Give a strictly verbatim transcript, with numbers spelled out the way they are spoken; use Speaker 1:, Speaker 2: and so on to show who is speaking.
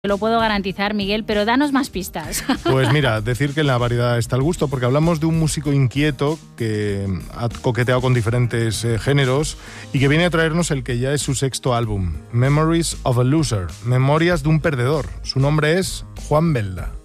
Speaker 1: Te lo puedo garantizar, Miguel, pero danos más pistas.
Speaker 2: Pues mira, decir que en la variedad está el gusto, porque hablamos de un músico inquieto que ha coqueteado con diferentes eh, géneros y que viene a traernos el que ya es su sexto álbum, Memories of a Loser, Memorias de un Perdedor. Su nombre es Juan Belda.